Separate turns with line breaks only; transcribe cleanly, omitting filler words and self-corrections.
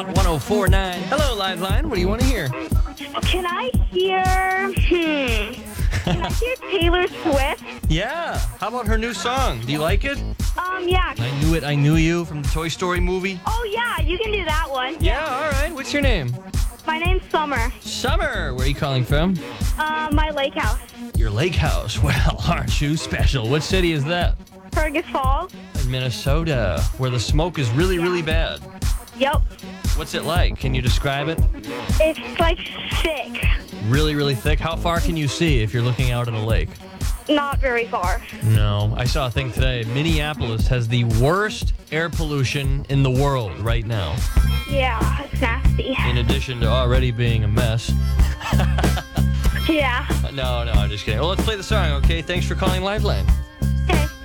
1049. Hello, Liveline. What do you want to hear?
Can I hear? Can I hear Taylor Swift?
Yeah. How about her new song? Do you like it?
Yeah.
I Knew It, I Knew You from the Toy Story movie.
Oh, yeah, you can do that one.
Yeah, all right. What's your name?
My name's Summer.
Summer. Where are you calling from?
My lake house.
Your lake house. Well, aren't you special? What city is that?
Fergus Falls.
Minnesota, where the smoke is really, really bad.
Yep.
What's it like? Can you describe it?
It's like thick.
Really, really thick. How far can you see if you're looking out at a lake?
Not very far.
No. I saw a thing today. Minneapolis has the worst air pollution in the world right now,
Yeah, it's nasty.
in addition to already being a mess.
Yeah.
No, I'm just kidding. Well, let's play the song, okay? Thanks for calling Liveline.